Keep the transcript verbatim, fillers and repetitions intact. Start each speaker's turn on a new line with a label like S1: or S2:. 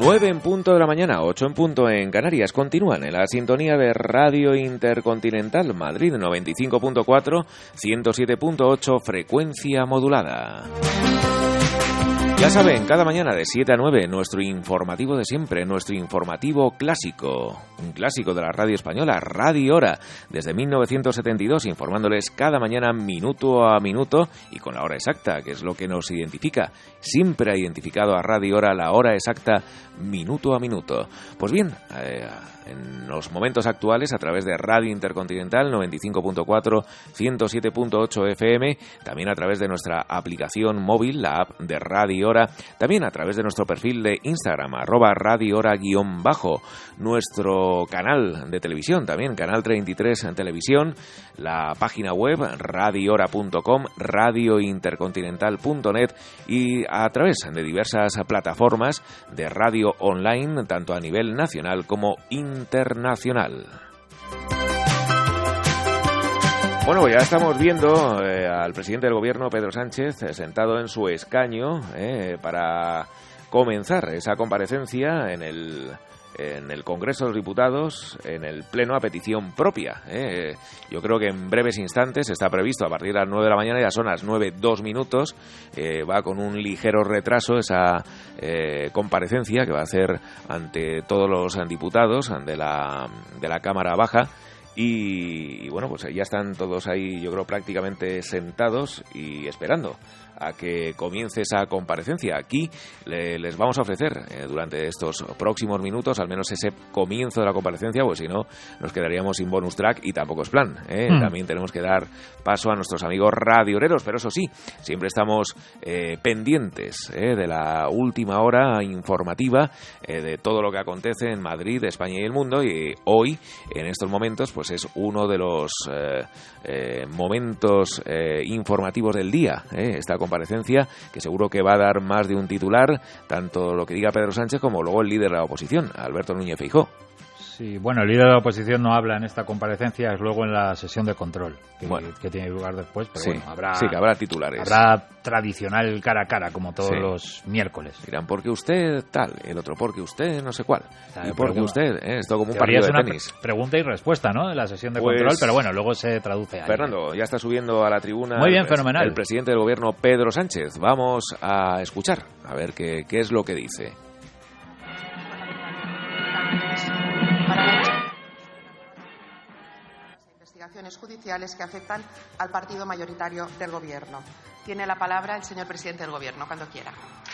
S1: nueve en punto de la mañana, ocho en punto en Canarias. Continúan en la sintonía de Radio Intercontinental Madrid noventa y cinco punto cuatro, ciento siete punto ocho, frecuencia modulada. Ya saben, cada mañana de siete a nueve, nuestro informativo de siempre, nuestro informativo clásico, un clásico de la radio española, Radio Hora, desde mil novecientos setenta y dos, informándoles cada mañana minuto a minuto y con la hora exacta, que es lo que nos identifica. Siempre ha identificado a Radio Hora la hora exacta, minuto a minuto. Pues bien, eh, en los momentos actuales, a través de Radio Intercontinental noventa y cinco punto cuatro, ciento siete punto ocho F M, también a través de nuestra aplicación móvil, la app de Radio Hora, también a través de nuestro perfil de Instagram, arroba Radio Hora guión bajo, nuestro canal de televisión, también Canal treinta y tres en televisión, la página web radio hora punto com, radio intercontinental punto net y a través de diversas plataformas de radio online, tanto a nivel nacional como internacional. Bueno, ya estamos viendo eh, al presidente del gobierno, Pedro Sánchez, eh, sentado en su escaño eh, para comenzar esa comparecencia en el, en el Congreso de los Diputados, en el Pleno a petición propia. Eh. Yo creo que en breves instantes está previsto, a partir de las nueve de la mañana, ya son las nueve, dos minutos, eh, va con un ligero retraso esa eh, comparecencia que va a hacer ante todos los diputados de la, de la Cámara Baja. Y, y bueno, pues ya están todos ahí, yo creo, prácticamente sentados y esperando a que comience esa comparecencia. Aquí le, les vamos a ofrecer eh, durante estos próximos minutos al menos ese comienzo de la comparecencia, pues si no nos quedaríamos sin bonus track y tampoco es plan, ¿eh? Mm. También tenemos que dar paso a nuestros amigos radioreros, pero eso sí, siempre estamos eh, pendientes eh, de la última hora informativa, eh, de todo lo que acontece en Madrid, España y el mundo, y hoy, en estos momentos, pues es uno de los eh, eh, momentos eh, informativos del día, eh, esta comparecencia, que seguro que va a dar más de un titular, tanto lo que diga Pedro Sánchez como luego el líder de la oposición, Alberto Núñez Feijóo.
S2: Sí, bueno, el líder de la oposición no habla en esta comparecencia, es luego en la sesión de control, que, bueno, que tiene lugar después, pero
S1: sí,
S2: bueno, habrá,
S1: sí, que habrá titulares.
S2: Habrá tradicional cara a cara, como todos sí. los miércoles.
S1: Dirán, porque usted tal, el otro, porque usted no sé cuál, o sea, y porque usted, ¿eh? Esto como un
S2: partido
S1: de
S2: una
S1: tenis.
S2: Pre- pregunta y respuesta, ¿no?, de la sesión de
S1: pues,
S2: control, pero bueno, luego se traduce ahí.
S1: Fernando, ya está subiendo a la tribuna.
S2: Muy bien,
S1: el,
S2: fenomenal.
S1: El presidente del gobierno, Pedro Sánchez. Vamos a escuchar, a ver qué, qué es lo que dice.
S3: Investigaciones judiciales que afectan al partido mayoritario del Gobierno. Tiene la palabra el señor presidente del Gobierno, cuando quiera.